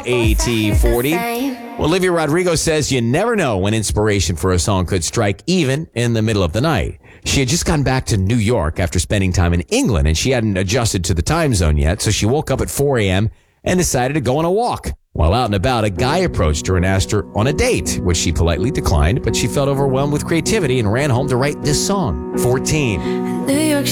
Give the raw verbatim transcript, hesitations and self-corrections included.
A T forty. Olivia Rodrigo says you never know when inspiration for a song could strike, even in the middle of the night. She had just gotten back to New York after spending time in England, and she hadn't adjusted to the time zone yet, so she woke up at four a.m. and decided to go on a walk. While out and about, a guy approached her and asked her on a date, which she politely declined, but she felt overwhelmed with creativity and ran home to write this song. fourteen. New York